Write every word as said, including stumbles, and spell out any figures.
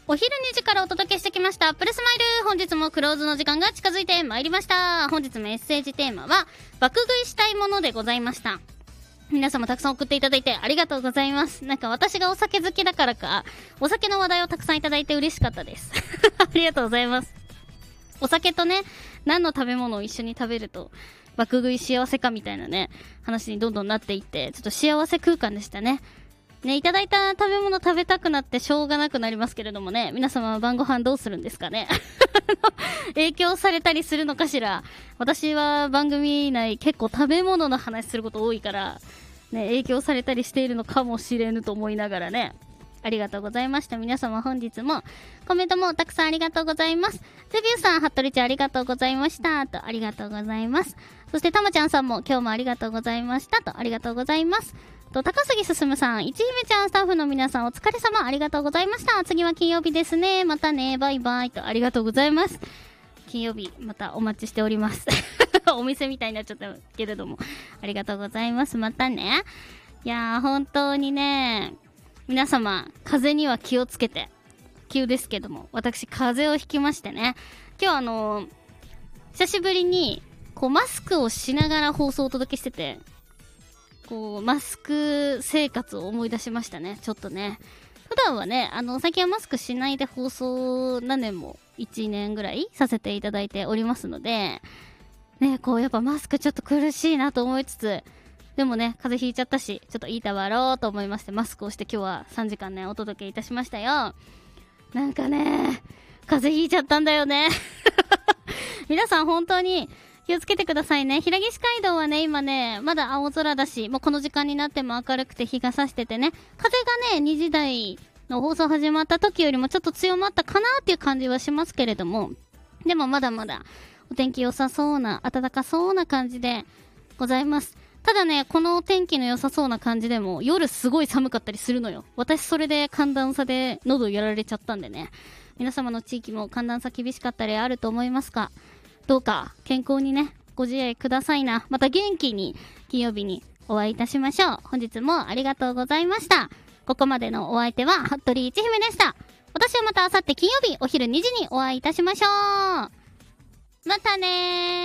お昼にじからお届けしてきましたプレスマイル。本日もクローズの時間が近づいてまいりました。本日メッセージテーマは爆食いしたいものでございました。皆様たくさん送っていただいてありがとうございます。なんか私がお酒好きだからかお酒の話題をたくさんいただいて嬉しかったですありがとうございます。お酒とね、何の食べ物を一緒に食べると爆食い幸せかみたいなね話にどんどんなっていって、ちょっと幸せ空間でしたね。ね、いただいた食べ物食べたくなってしょうがなくなりますけれどもね、皆様は晩ご飯どうするんですかね影響されたりするのかしら。私は番組内結構食べ物の話すること多いから、ね、影響されたりしているのかもしれぬと思いながらね。ありがとうございました。皆様本日もコメントもたくさんありがとうございます。ゼビューさん、はっとりちゃんありがとうございましたと、ありがとうございます。そしてたまちゃんさんも今日もありがとうございましたと、ありがとうございます。と高杉進さん、いちひめちゃん、スタッフの皆さんお疲れ様、ありがとうございました。次は金曜日ですね。またね、バイバイと、ありがとうございます。金曜日またお待ちしておりますお店みたいになっちゃったけれども、ありがとうございます。またね。いやー本当にね、皆様風邪には気をつけて。急ですけども、私風邪をひきましてね、今日あのー、久しぶりにこうマスクをしながら放送をお届けしてて、こうマスク生活を思い出しましたね。ちょっとね、普段はね、あの最近はマスクしないで放送何年もいちねんぐらいさせていただいておりますのでね、こうやっぱマスクちょっと苦しいなと思いつつ、でもね風邪ひいちゃったし、ちょっといいたわろうと思いましてマスクをして今日はさんじかんねお届けいたしましたよ。なんかね風邪ひいちゃったんだよね皆さん本当に気をつけてくださいね。平岸街道はね今ねまだ青空だし、もうこの時間になっても明るくて日が差しててね、風がねにじ台の放送始まった時よりもちょっと強まったかなっていう感じはしますけれども、でもまだまだお天気良さそうな暖かそうな感じでございます。ただね、このお天気の良さそうな感じでも夜すごい寒かったりするのよ。私それで寒暖差で喉やられちゃったんでね、皆様の地域も寒暖差厳しかったりあると思いますが、どうか健康にねご自愛くださいな。また元気に金曜日にお会いいたしましょう。本日もありがとうございました。ここまでのお相手は服部一姫でした。私はまた明後日金曜日お昼にじにお会いいたしましょう。またねー。